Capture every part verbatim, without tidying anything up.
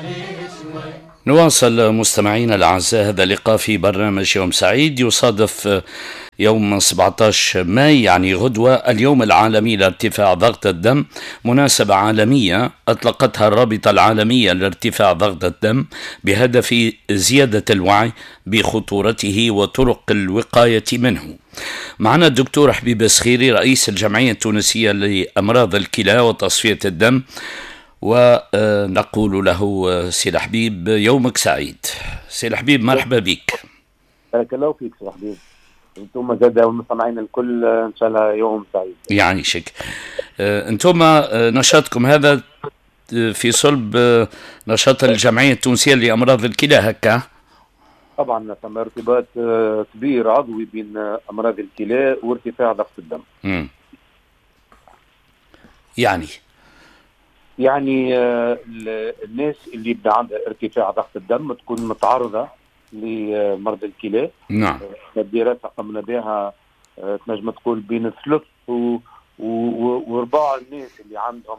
نواصل مستمعينا الأعزاء هذا اللقاء في برنامج يوم سعيد، يصادف يوم سبعة عشر ماي يعني غدوة اليوم العالمي لارتفاع ضغط الدم، مناسبة عالمية أطلقتها الرابطة العالمية لارتفاع ضغط الدم بهدف زيادة الوعي بخطورته وطرق الوقاية منه. معنا الدكتور حبيب سخيري رئيس الجمعية التونسية لأمراض الكلى وتصفية الدم، ونقول له سي حبيب يومك سعيد. سي حبيب مرحبا بك. بارك الله فيك سي حبيب، انتم زاد والمستمعين الكل ان شاء الله يوم سعيد. يعني شك انتم نشاطكم هذا في صلب نشاط الجمعية التونسية لأمراض الكلى هكا؟ طبعا ثم ارتباط كبير عضوي بين امراض الكلى وارتفاع ضغط الدم. امم يعني يعني الناس اللي يبدا عندها ارتفاع ضغط الدم تكون متعرضه لمرض الكلى. نعم. الدراسه قمنا بها تنجم تقول بين ثلث و... و... وربع الناس اللي عندهم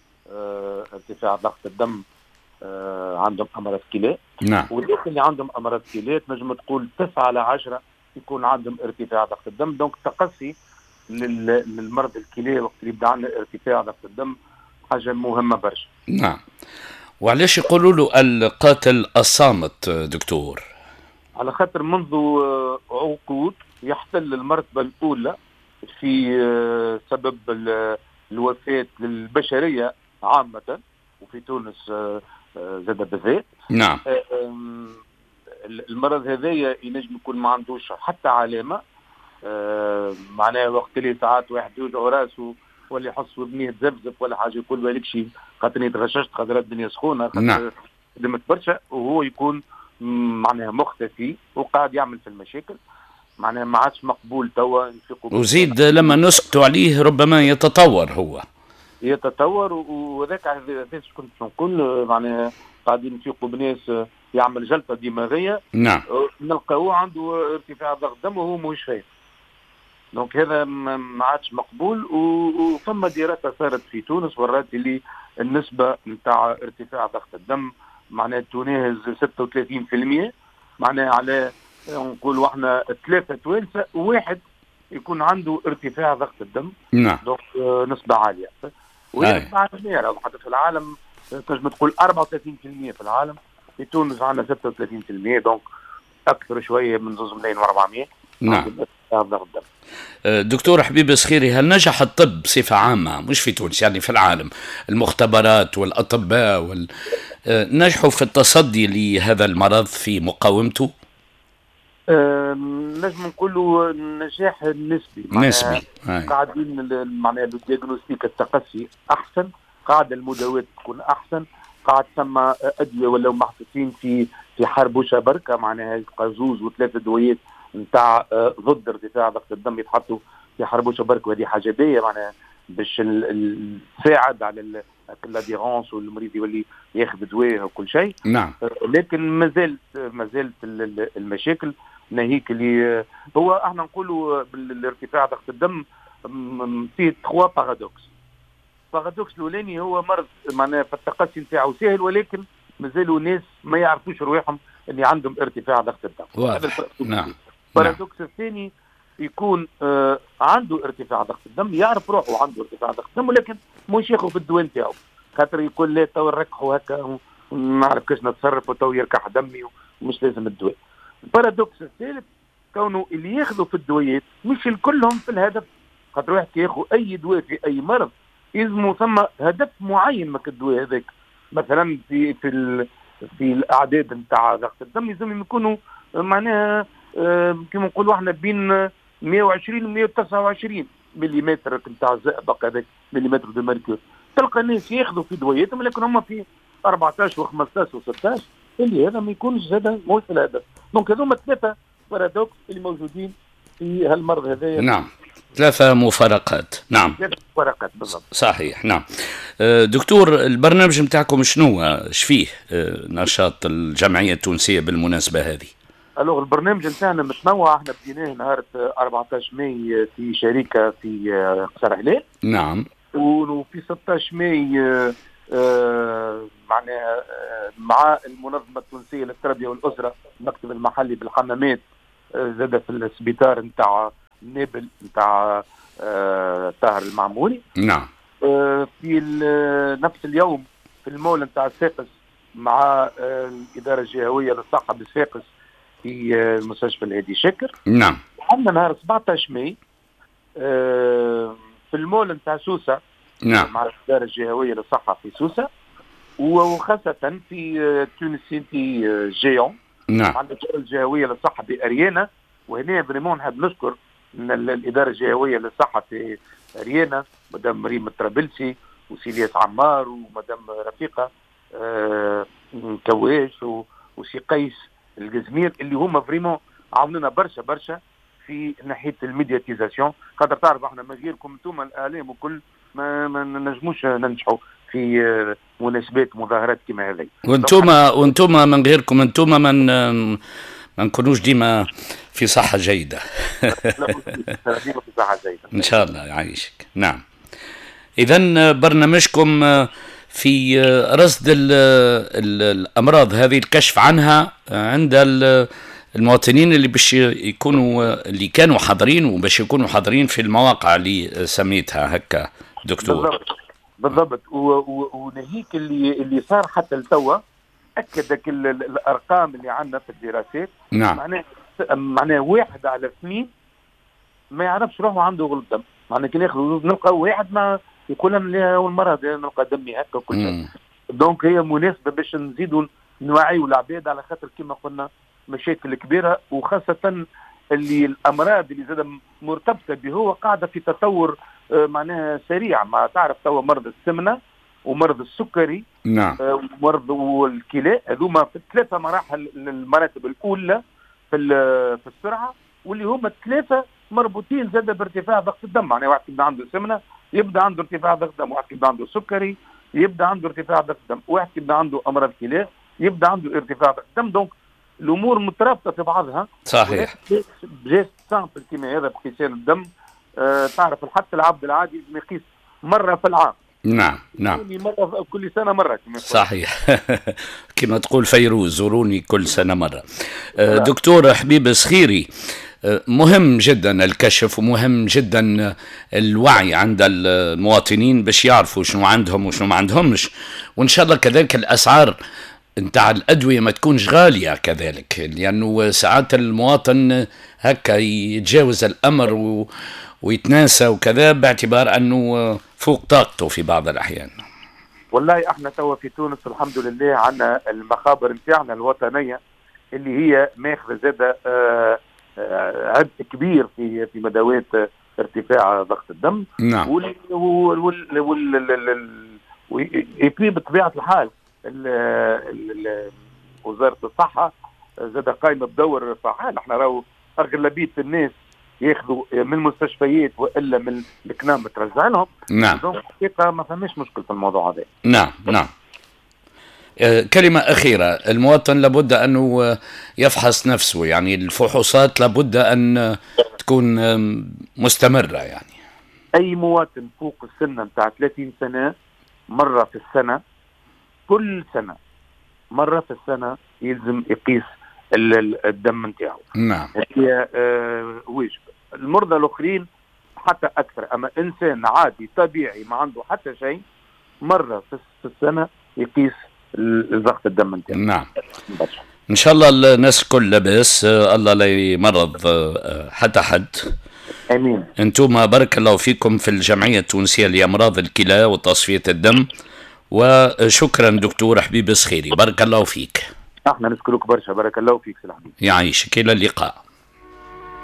ارتفاع ضغط الدم عندهم امراض كلى. نعم. والناس اللي عندهم امراض كلى تنجم تقول تسعة على عشرة يكون عندهم ارتفاع ضغط الدم. دونك التقصي لل... للمرض الكلى وقت اللي يبدا عندنا ارتفاع ضغط الدم حاجة مهمة برشا. نعم. وعلاش يقولوا له القاتل الصامت دكتور؟ على خاطر منذ عقود يحتل المرتبة الأولى في سبب الوفاة للبشرية عامة وفي تونس زاد بالذات. نعم. المرض هذايا ينجم يكون ما عندوش حتى علامة، معناها وقت اللي ساعات واحد يوجع راسه ولا يحس ودنيه تزبزب ولا حاجه يقول بالك شيء خاطرني تغششت خاطر الدنيا سخونه خاطر خدمت برشا، وهو يكون معناها مختفي وقاعد يعمل في المشاكل، معناها ما عادش مقبول توا. وزيد لما نسكتوا عليه ربما يتطور، هو يتطور وذاك هذا كنت نقول معناها قاعدين نفيقوا بناس يعمل جلطه دماغيه. نعم. نلقاوه عنده ارتفاع ضغط دم وهو مش فاهم. دونك هذا ما عادش مقبول. وثم دراسه صارت في تونس ورات اللي النسبه نتاع ارتفاع ضغط الدم معناها تناهز ستة وثلاثين بالمئة، معناها على نقولوا احنا ثلاثه توانسه واحد يكون عنده ارتفاع ضغط الدم. نعم. دونك نسبه عاليه، وهي نسبه عاليه حتى في العالم تنجم تقول أربعة وثلاثين بالمئة في العالم، في تونس عندنا ستة وثلاثين بالمئة، دونك اكثر شويه من زوج ملايين وأربعمئة. نعم. ضغط الدم. دكتور حبيب سخيري، هل نجح الطب بصفة عامة مش في تونس يعني في العالم، المختبرات والأطباء وال... نجحوا في التصدي لهذا المرض في مقاومته؟ نجم نقولوا نجاح نسبي. نسبي. قاعدين معناها الدياغنوستيك التقصي أحسن، قاعدة المداوات تكون أحسن، قاعد ثم أدوية ولا محطوطين في في حربوشة بركة، معناها زوز وثلاثة دوايات نتاع ضد ارتفاع ضغط الدم يتحطوا في حربوشة برك، وهذه حاجة باهية معناها باش تساعد على الاديرونس والمريض يولي ياخذ دواء وكل شيء. نعم. لكن ما زالت ما زالت المشاكل ناهيك اللي هو احنا نقولوا بالارتفاع ضغط الدم فيه تخوا بارادوكس. بارادوكس الاولاني هو مرض معناها التقصي نتاعو سهل، ولكن مازالوا ناس ما يعرفوش رواحهم اللي عندهم ارتفاع ضغط الدم. واضح. نعم. البارادوكس الثاني يكون آه عنده ارتفاع ضغط الدم، يعرف روحه عنده ارتفاع ضغط الدم، ولكن مش ياخذ في الدواء نتاعو، خاطر يقول لا تو نركحوا هكا ما نعرف كيفاش نتصرف وتو يركح دمي ومش لازم الدواء. البارادوكس الثالث كونه اللي ياخذوا في الدويات مش الكلهم في الهدف، خاطر واحد ياخذ اي دواء في اي مرض يلزموا ثم هدف معين من الدواء هذاك. مثلا في في ال في الاعداد نتاع ضغط الدم لازم يكونوا معناها آه كما نقولوا احنا بين مئة وعشرين و مئة وتسعة وعشرين مليمتر نتاع الزئبق هذاك مليمتر دو ميركور. تلقى الناس ياخذوا في دوياتهم لكن هم في أربعطاش وخمسطاش وستطاش اللي هذا ما يكونش هذا مو في الهدف. دونك هذوما ثلاثه بارادوكس اللي موجودين في هالمرض هذايا. نعم. ثلاثة مفارقات. نعم. ثلاثة مفارقات بالضبط. صحيح. نعم. دكتور البرنامج متاعكم شنو ايش فيه نشاط الجمعية التونسية بالمناسبة هذه؟ الوغ البرنامج نتاعنا متنوع، احنا بديناه نهار أربعطاش ماي في شركة في قصر هلال. نعم. وفي ستطاش ماي آه معناها آه مع المنظمه التونسيه للتربيه والاسره، المكتب المحلي بالحمامات، آه زاد في السبيطار نتاع نابل نتاع آه طاهر المعموري. نعم. آه في نفس اليوم في المول نتاع صفاقس مع آه الاداره الجهويه للصحه بصفاقس في آه المستشفى الهادي شاكر. نعم. عندنا نهار سبعطاش ماي آه في المول نتاع سوسه. نعم. مع الاداره الجهويه للصحه في سوسه، وخاصه في تونس سيتي جيون. نعم. مع الاداره الجهويه للصحه باريانا. وهنا فريمون نحب نشكر من الاداره الجهويه للصحه في اريانا مدام مريم الطرابلسي وسيلياس عمار ومدام رفيقه آه كواش وسي قيس الجزمير، اللي هما فريمون عاونونا برشا برشا في ناحيه الميدياتيزاسيون. خاطر تعرف احنا من غيركم انتم الاعلام وكل ما ما نجموش ننجحوا في مناسبات مظاهرات كما هذه. وانتم وانتم من غيركم انتم من ما نكونوش ديما في صحه جيده. ديما في صحه جيده ان شاء الله يعيشك. نعم. اذا برنامجكم في رصد ال ال الامراض هذه، الكشف عنها عند المواطنين اللي باش يكونوا اللي كانوا حاضرين وباش يكونوا حاضرين في المواقع اللي سميتها هكا دكتور. بالضبط بالضبط. وناهيك اللي اللي صار حتى لتوا اكد الارقام اللي عندنا في الدراسات. نعم. معناه معناه واحد على اثنين ما يعرفش روحه عنده غلط دم. معناه كي ناخذ نلقى واحد ما يقول انا اول مره نلقى دمي هكا وكل شيء. دونك هي مناسبه باش نزيدوا نوعيوا العباد، على خاطر كما قلنا مشاكل كبيره، وخاصه اللي الامراض اللي زاد مرتبطه به هو قاعده في تطور آه معناها سريع. ما تعرف توا مرض السمنه ومرض السكري. نعم. آه ومرض والكلى، هذوما في ثلاثه مراحل المراتب الاولى في في السرعه، واللي هما الثلاثه مربوطين زاد بارتفاع ضغط الدم. معناها واحد يبدا عنده سمنه يبدا عنده ارتفاع ضغط الدم، واحد يبدا عنده سكري يبدا عنده ارتفاع ضغط الدم، واحد يبدا عنده امراض كلى يبدا عنده ارتفاع ضغط الدم. دونك الامور مترابطه في بعضها. صحيح. بجيست سامبل كيما هذا بقيسان الدم آه تعرف حتى العبد العادي لازم يقيس مره في العام. نعم نعم. مرة كل سنه مره كما صحيح. كما تقول فيروز زوروني كل سنه مره. آه دكتور حبيب صخيري، مهم جدا الكشف ومهم جدا الوعي عند المواطنين باش يعرفوا شنو عندهم وشنو ما عندهمش، وان شاء الله كذلك الاسعار نتاع الادويه ما تكونش غاليه كذلك، لانه ساعات المواطن هكا يتجاوز الامر و... ويتناسى وكذا باعتبار انه فوق طاقته في بعض الاحيان. والله احنا توا في تونس الحمد لله عندنا المخابر نتاعنا الوطنيه اللي هي ماخذه زاده آه عبء كبير في في مداوات ارتفاع ضغط الدم. نعم. وال وال وال بطبيعه الحال ال ال وزاره الصحه زاد قايمه بدور فعال. احنا راهو اغلبيه الناس ياخذوا من المستشفيات والا من الكنام بترجع لهم. نعم. دونك حقيقه ما فماش مشكل في الموضوع هذا. نعم نعم. كلمة أخيرة، المواطن لابد أنه يفحص نفسه، يعني الفحوصات لابد أن تكون مستمرة. يعني أي مواطن فوق السن بتاع ثلاثين سنة مرة في السنة، كل سنة مرة في السنة يلزم يقيس الدم نتاعو. نعم. هي آه واجب. المرضى الآخرين حتى أكثر، أما إنسان عادي طبيعي ما عنده حتى شيء مرة في السنة يقيس ضغط الدم نتاعو. نعم. ان شاء الله الناس الكل لاباس، الله لا يمرض حتى حد. امين. انتم بارك الله فيكم في الجمعيه التونسيه لامراض الكلى وتصفيه الدم، وشكرا دكتور حبيب صخيري، بارك الله فيك. احنا نشكرك برشا، بارك الله فيك سي الحبيب. يعيشك، الى اللقاء.